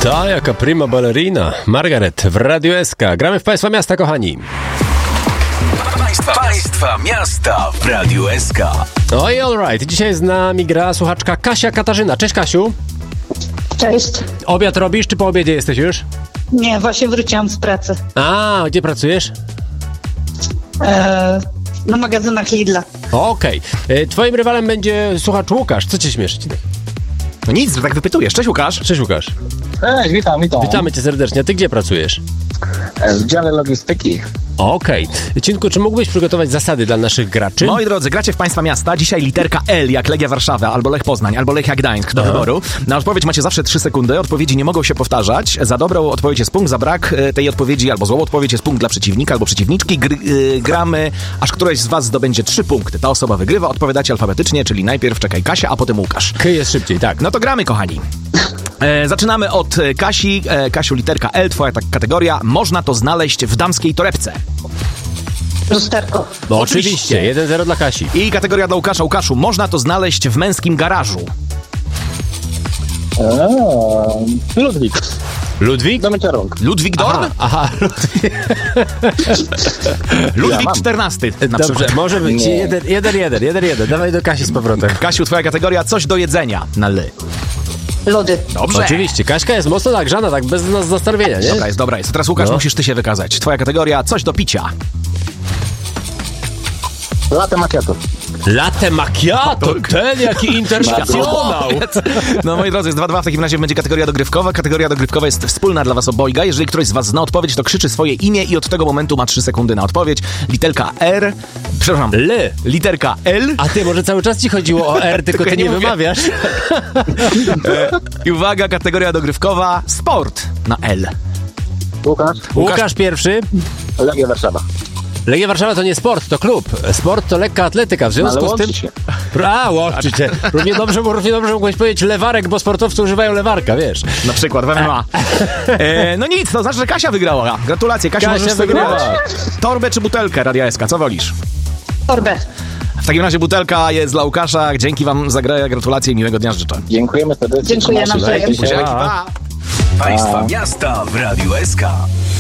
Ta jaka prima ballerina. Margaret w Radiu SK. Gramy w Państwa Miasta, kochani. Państwa Miasta w Radiu SK. Oj, alright. Dzisiaj z nami gra słuchaczka Kasia Katarzyna. Cześć, Kasiu. Cześć. Obiad robisz, czy po obiedzie jesteś już? Nie, właśnie wróciłam z pracy. A, gdzie pracujesz? Na magazynach Lidla. Okej. Twoim rywalem będzie słuchacz Łukasz. Co cię śmieszy? No nic, że tak wypytujesz. Cześć, Łukasz. Cześć, Łukasz. Cześć, witam. Witamy cię serdecznie. A ty gdzie pracujesz? W dziale logistyki. Okej. Cinku, czy mógłbyś przygotować zasady dla naszych graczy? Moi drodzy, gracie w Państwa Miasta. Dzisiaj literka L jak Legia Warszawa, albo Lech Poznań, albo Lechia Gdańsk do wyboru. Na odpowiedź macie zawsze 3 sekundy. Odpowiedzi nie mogą się powtarzać. Za dobrą odpowiedź jest punkt, za brak tej odpowiedzi albo złą odpowiedź jest punkt dla przeciwnika albo przeciwniczki. Gramy, aż któreś z was zdobędzie 3 punkty. Ta osoba wygrywa. Odpowiadacie alfabetycznie, czyli najpierw czekaj Kasia, a potem Łukasz. Jest szybciej, tak. No to gramy, kochani. Zaczynamy od Kasi. Kasiu, literka L, twoja kategoria. Można to znaleźć w damskiej torebce. Lusterko. No oczywiście. 1-0 dla Kasi. I kategoria dla Łukasza. Łukaszu, można to znaleźć w męskim garażu. Ludwik. Ludwik? Do mycia rąk. Ludwik Dorn? Aha. Ludwik mam. XIV na Dobrze, przykład. może być. 1-1. Dawaj do Kasi z powrotem. Kasiu, twoja kategoria coś do jedzenia na L. Lody. Dobrze. Oczywiście. Kaśka jest mocno nagrzana, tak bez nas zastanowienia, nie? Dobra jest. Teraz Łukasz, No. musisz ty się wykazać. Twoja kategoria coś do picia. Latte macchiato. Latte macchiato. Ten jaki internacjonał. No moi drodzy, jest 2-2, w takim razie będzie kategoria dogrywkowa. Kategoria dogrywkowa jest wspólna dla was obojga. Jeżeli któryś z was zna odpowiedź, to krzyczy swoje imię i od tego momentu ma 3 sekundy na odpowiedź. Literka R. Przepraszam. L. Literka L. A ty, może cały czas ci chodziło o R, tylko ty ja nie mówię. wymawiasz. I uwaga, kategoria dogrywkowa. Sport na L. Łukasz pierwszy. Legia Warszawa. Legia Warszawa to nie sport, to klub. Sport to lekka atletyka. W związku Ale z tym... łączy się. Łączy się. Równie dobrze mógłbyś powiedzieć lewarek, bo sportowcy używają lewarka, wiesz. Na przykład w MMA. No nic, to znaczy, że Kasia wygrała. Gratulacje, Kasia możesz wygrała. Torbę czy butelkę Radia SK, co wolisz? Torbę. W takim razie butelka jest dla Łukasza. Dzięki wam za grę, gratulacje i miłego dnia życzę. Dziękujemy serdecznie. Dziękuję Trzymajcie się. nawzajem. Dzięki, pa. Państwa Miasta w Radiu SK.